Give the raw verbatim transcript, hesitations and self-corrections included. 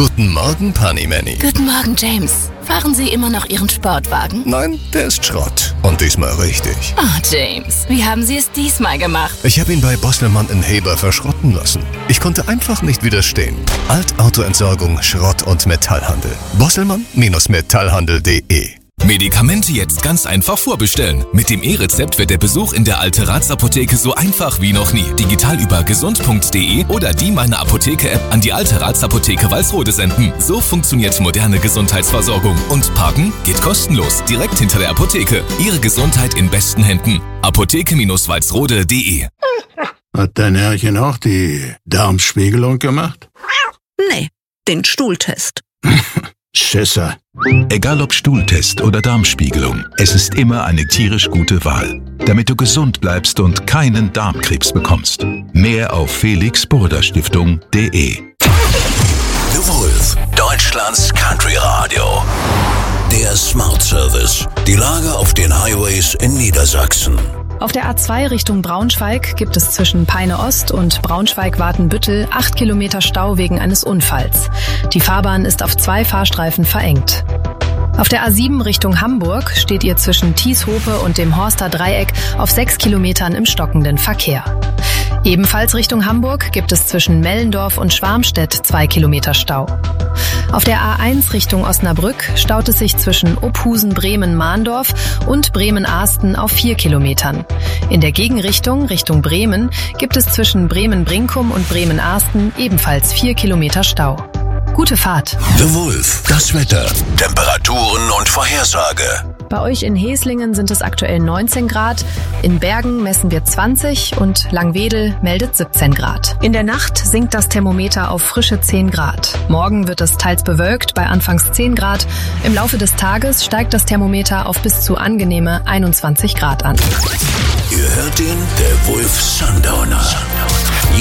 Guten Morgen, Panimanny. Guten Morgen, James. Fahren Sie immer noch Ihren Sportwagen? Nein, der ist Schrott. Und diesmal richtig. Oh, James, wie haben Sie es diesmal gemacht? Ich habe ihn bei Bosselmann in Heber verschrotten lassen. Ich konnte einfach nicht widerstehen. Altautoentsorgung, Schrott- und Metallhandel. Bosselmann Metallhandel punkt de. Medikamente jetzt ganz einfach vorbestellen. Mit dem E-Rezept wird der Besuch in der Alte-Rats-Apotheke so einfach wie noch nie. Digital über gesund punkt de oder die Meine Apotheke-App an die Alte-Rats-Apotheke Walsrode senden. So funktioniert moderne Gesundheitsversorgung. Und parken geht kostenlos, direkt hinter der Apotheke. Ihre Gesundheit in besten Händen. Apotheke Walsrode punkt de. Hat dein Herrchen auch die Darmspiegelung gemacht? Nee, den Stuhltest. Schisser. Egal ob Stuhltest oder Darmspiegelung, es ist immer eine tierisch gute Wahl, damit du gesund bleibst und keinen Darmkrebs bekommst. Mehr auf felix burda stiftung punkt de. The Wolf, Deutschlands Country Radio. Der Smart Service. Die Lage auf den Highways in Niedersachsen. Auf der A zwei Richtung Braunschweig gibt es zwischen Peine Ost und Braunschweig-Watenbüttel acht Kilometer Stau wegen eines Unfalls. Die Fahrbahn ist auf zwei Fahrstreifen verengt. Auf der A sieben Richtung Hamburg steht ihr zwischen Thieshope und dem Horster Dreieck auf sechs Kilometern im stockenden Verkehr. Ebenfalls Richtung Hamburg gibt es zwischen Mellendorf und Schwarmstedt zwei Kilometer Stau. Auf der A eins Richtung Osnabrück staut es sich zwischen Ophusen-Bremen-Mahndorf und Bremen-Ahsten auf vier Kilometern. In der Gegenrichtung, Richtung Bremen, gibt es zwischen Bremen-Brinkum und Bremen-Ahsten ebenfalls vier Kilometer Stau. Gute Fahrt. The Wolf, das Wetter, Temperaturen und Vorhersage. Bei euch in Heslingen sind es aktuell neunzehn Grad, in Bergen messen wir zwanzig und Langwedel meldet siebzehn Grad. In der Nacht sinkt das Thermometer auf frische zehn Grad. Morgen wird es teils bewölkt bei anfangs zehn Grad. Im Laufe des Tages steigt das Thermometer auf bis zu angenehme einundzwanzig Grad an. Ihr hört den, der Wolf Sundowner.